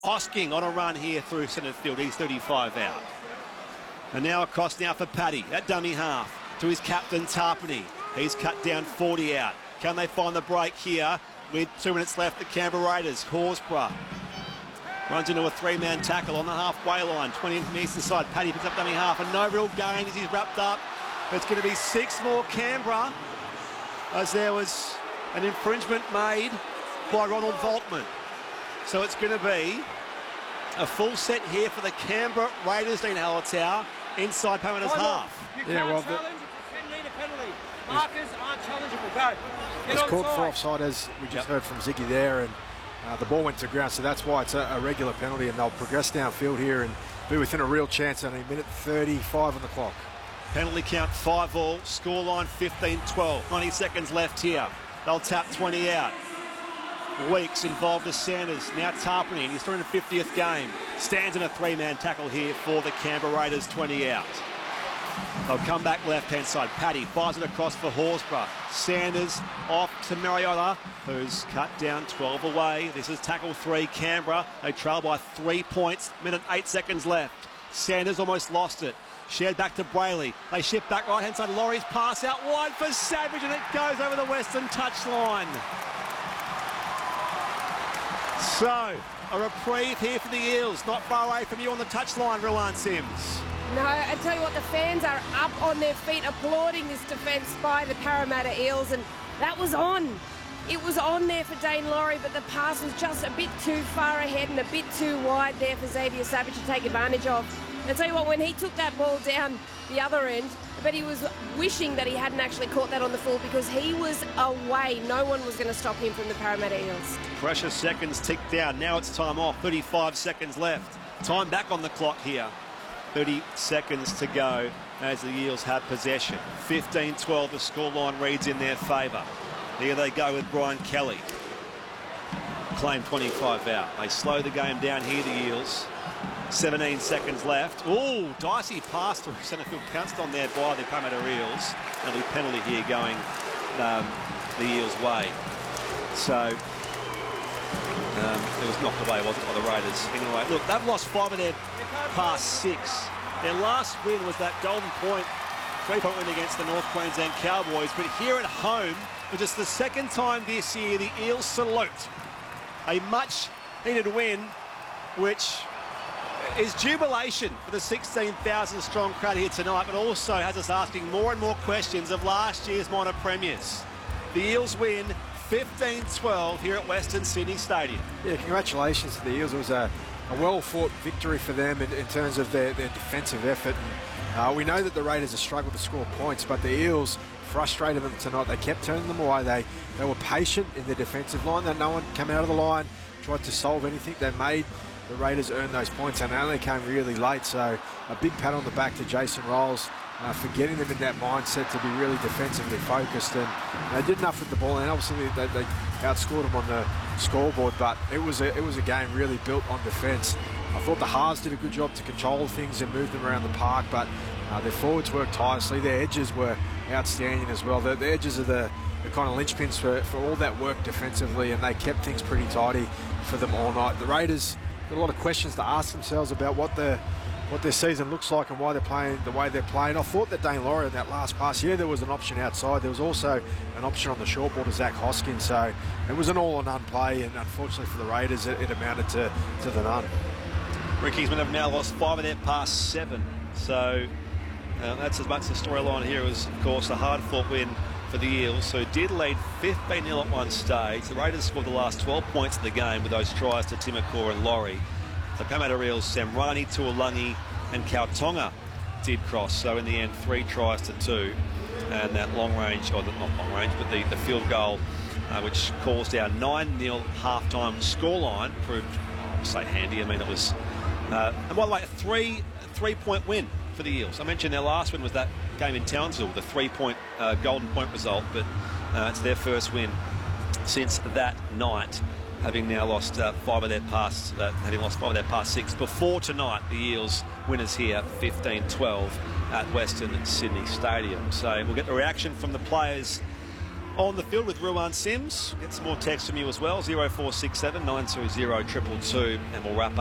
Hosking on a run here through centre field. He's 35 out. And now across now for Paddy at dummy half to his captain Tarpany. He's cut down 40 out. Can they find the break here with 2 minutes left? The Canberra Raiders. Horsburgh runs into a 3-man tackle on the halfway line. 20 in from the eastern side. Paddy picks up dummy half and no real gain as he's wrapped up. It's going to be 6 more Canberra as there was an infringement made by Ronald Voltman. So it's going to be a full set here for the Canberra Raiders, Dean Hallertau, inside Parramatta's half. You can't challenge, it's a 10-metre penalty. Markers aren't challengeable. Go. It's called for offside, as we just heard from Ziggy there, and the ball went to ground, so that's why it's a regular penalty, and they'll progress downfield here and be within a real chance on a minute 35 on the clock. Penalty count 5-all, scoreline 15-12. 20 seconds left here. They'll tap 20 out. Weeks involved as Sanders, now Tarpany in his 350th game. Stands in a 3-man tackle here for the Canberra Raiders, 20 out. They'll come back left-hand side. Paddy fires it across for Horsburgh. Sanders off to Mariota, who's cut down 12 away. This is tackle 3, Canberra. They trail by 3 points, minute 8 seconds left. Sanders almost lost it. Shared back to Brayley. They shift back right-hand side. Laurie's pass out wide for Savage, and it goes over the Western touchline. So, a reprieve here for the Eels. Not far away from you on the touchline, Rowan Sims. No, I tell you what, the fans are up on their feet applauding this defence by the Parramatta Eels, and that was on. It was on there for Dane Laurie, but the pass was just a bit too far ahead and a bit too wide there for Xavier Savage to take advantage of. And I tell you what, when he took that ball down the other end, I bet he was wishing that he hadn't actually caught that on the full, because he was away. No one was going to stop him from the Parramatta Eels. Precious seconds tick down. Now it's time off. 35 seconds left. Time back on the clock here. 30 seconds to go as the Eels have possession. 15-12, the scoreline reads in their favour. Here they go with Brian Kelly. Claim 25 out. They slow the game down here, the Eels. 17 seconds left. Oh, dicey pass through centre field, pounced on there by the Parramatta Eels. And a penalty here going the Eels' way. So it was knocked away, wasn't it, by the Raiders? Anyway, look, they've lost 5 of their past 6. Their last win was that Golden Point 3-point win against the North Queensland Cowboys. But here at home, for just the second time this year, the Eels salute a much-needed win, which is jubilation for the 16,000 strong crowd here tonight, but also has us asking more and more questions of last year's minor premiers. The Eels win 15-12 here at Western Sydney Stadium. Yeah, congratulations to the Eels. It was a well-fought victory for them in terms of their defensive effort. And, we know that the Raiders have struggled to score points, but the Eels frustrated them tonight. They kept turning them away. They were patient in their defensive line. That no one came out of the line, tried to solve anything. They made the Raiders earn those points, and they only came really late. So a big pat on the back to Jason Rolls for getting them in that mindset to be really defensively focused. And they did enough with the ball, and obviously they outscored them on the scoreboard. But it was a game really built on defence. I thought the halves did a good job to control things and move them around the park, but their forwards worked tirelessly. Their edges were outstanding as well. The edges are the kind of linchpins for all that work defensively, and they kept things pretty tidy for them all night. The Raiders got a lot of questions to ask themselves about what their season looks like and why they're playing the way they're playing. I thought that Dane Laurie in that last pass, yeah, there was an option outside. There was also an option on the short ball to Zach Hoskins. So it was an all-or-none play, and unfortunately for the Raiders, it amounted to the none. Rickies have now lost 5 of their past 7. So that's as much the storyline here as, of course, a hard-fought win for the Eels, who did lead 15-0 at one stage. The Raiders scored the last 12 points of the game with those tries to Timokor and Laurie. The Parramatta Eels, Samrani, Tuolungi and Kautonga did cross. So in the end, 3 tries to 2. And that long range, or not long range, but the field goal, which caused our 9-0 halftime scoreline, proved, I'll say, handy. I mean, it was, and by the way, a 3-point win for the Eels. I mentioned their last win was that game in Townsville, the 3-point Golden Point result, but it's their first win since that night, having now lost 5 of their past, having lost 5 of their past 6. Before tonight, the Eels winners here, 15-12 at Western Sydney Stadium. So we'll get the reaction from the players on the field with Ruan Sims. Get some more text from you as well, 0467 920 222, and we'll wrap up